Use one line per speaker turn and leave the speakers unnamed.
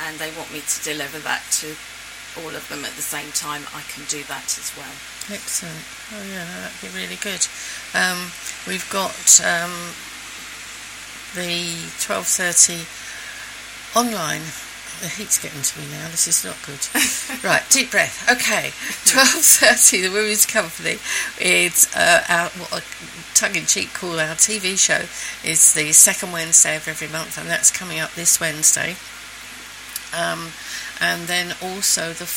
and they want me to deliver that to all of them at the same time, I can do that as well.
Excellent. Oh yeah, that'd be really good. We've got the 12:30 online. The heat's getting to me now. This is not good. Right, deep breath. Okay, 12:30. The Women's Company is our what tongue-in-cheek call our TV show is the second Wednesday of every month, and that's coming up this Wednesday. And then also the